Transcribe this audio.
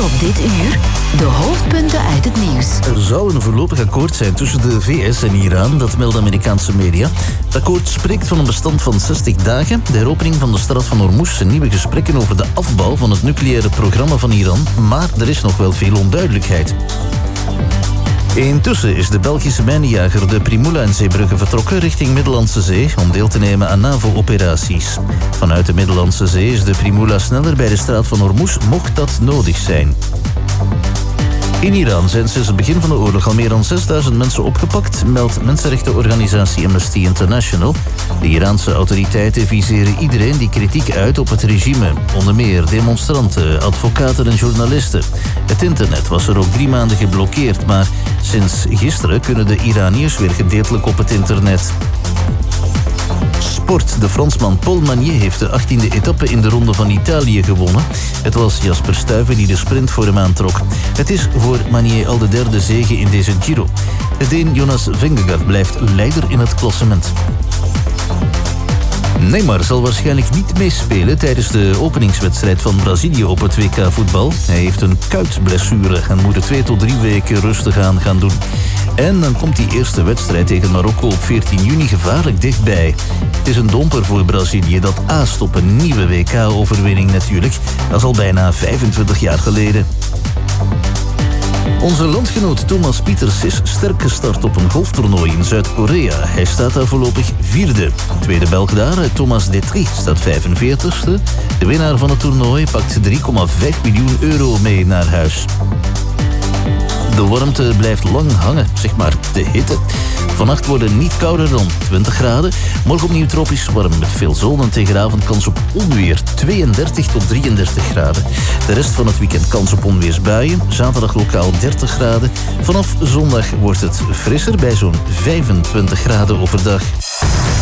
Op dit uur de hoofdpunten uit het nieuws. Er zou een voorlopig akkoord zijn tussen de VS en Iran, dat melden Amerikaanse media. Het akkoord spreekt van een bestand van 60 dagen, de heropening van de Straat van Hormuz en nieuwe gesprekken over de afbouw van het nucleaire programma van Iran. Maar er is nog wel veel onduidelijkheid. Intussen is de Belgische mijnenjager de Primula in Zeebrugge vertrokken richting Middellandse Zee om deel te nemen aan NAVO-operaties. Vanuit de Middellandse Zee is de Primula sneller bij de Straat van Hormuz, mocht dat nodig zijn. In Iran zijn sinds het begin van de oorlog al meer dan 6000 mensen opgepakt, meldt mensenrechtenorganisatie Amnesty International. De Iraanse autoriteiten viseren iedereen die kritiek uit op het regime. Onder meer demonstranten, advocaten en journalisten. Het internet was er ook 3 maanden geblokkeerd, maar sinds gisteren kunnen de Iraniërs weer gedeeltelijk op het internet. Sport. De Fransman Paul Magnier heeft de 18e etappe in de Ronde van Italië gewonnen. Het was Jasper Stuyven die de sprint voor hem aantrok. Het is voor Magnier al de 3e zege in deze Giro. De Deen Jonas Vingegaard blijft leider in het klassement. Neymar zal waarschijnlijk niet meespelen tijdens de openingswedstrijd van Brazilië op het WK voetbal. Hij heeft een kuitblessure en moet er 2 tot 3 weken rustig aan gaan doen. En dan komt die eerste wedstrijd tegen Marokko op 14 juni gevaarlijk dichtbij. Het is een domper voor Brazilië dat aast op een nieuwe WK-overwinning natuurlijk. Dat is al bijna 25 jaar geleden. Onze landgenoot Thomas Pieters is sterk gestart op een golftoernooi in Zuid-Korea. Hij staat daar voorlopig 4e. Tweede Belg daar, Thomas Detry, staat 45e. De winnaar van het toernooi pakt 3,5 miljoen euro mee naar huis. De warmte blijft lang hangen, zeg maar de hitte. Vannacht wordt het niet kouder dan 20 graden. Morgen opnieuw tropisch warm met veel zon en tegen avond kans op onweer 32 tot 33 graden. De rest van het weekend kans op onweersbuien. Zaterdag lokaal 30 graden. Vanaf zondag wordt het frisser bij zo'n 25 graden overdag.